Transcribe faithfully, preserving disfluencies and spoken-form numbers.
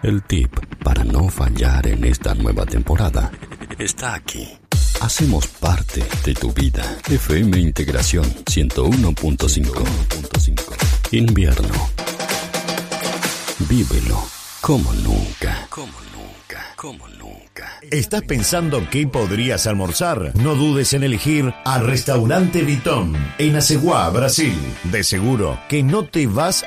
El tip para no fallar en esta nueva temporada está aquí. Hacemos parte de tu vida. F M Integración ciento uno punto cinco. Invierno. Vívelo como nunca. Como nunca. Como nunca. ¿Estás pensando qué podrías almorzar? No dudes en elegir al Restaurante Vitón en Aceguá, Brasil. De seguro que no te vas